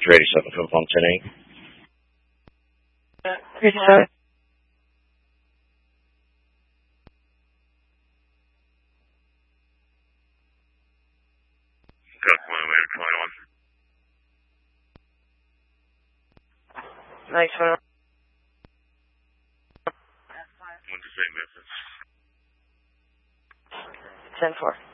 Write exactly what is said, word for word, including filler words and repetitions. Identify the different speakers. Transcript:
Speaker 1: three eighty-seven, confirm ten eight.
Speaker 2: three eighty-seven. Nice one. ten four.